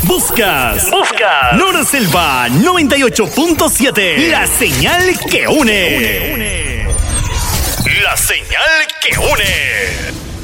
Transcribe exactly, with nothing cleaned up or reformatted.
Buscas, buscas. Nora Selva noventa y ocho punto siete. La señal que une. La señal que une.